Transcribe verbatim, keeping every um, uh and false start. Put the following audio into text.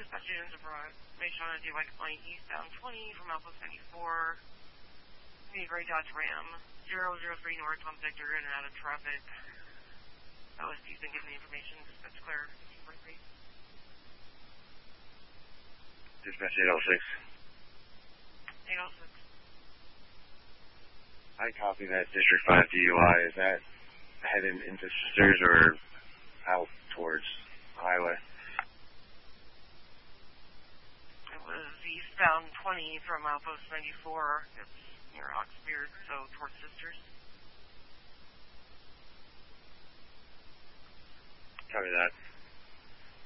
dispatch agents for information on a D Y complaint eastbound twenty from Outpost ninety-four. Need gray Dodge Ram, zero zero three north on Victor, in and out of traffic. O S P's been given the information. Dispatch clear. Dispatch eight oh six. eight oh six. I copy that District five D U I. Is that heading into Sisters or out towards the highway? It was eastbound twenty from Outpost ninety-four. It's near Oxbeard, so towards Sisters. Copy that.